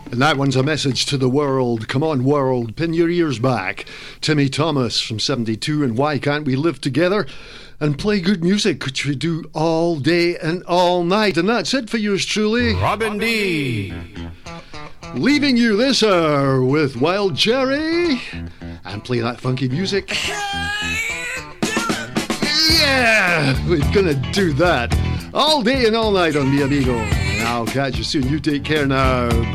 And that one's a message to the world. Come on, world, pin your ears back. Timmy Thomas from 72 and Why Can't We Live Together? And play good music, which we do all day and all night. And that's it for yours truly, Robin D. Leaving you this hour with Wild Jerry. And play that funky music. Yeah, we're gonna do that all day and all night on Mi Amigo. And I'll catch you soon. You take care now.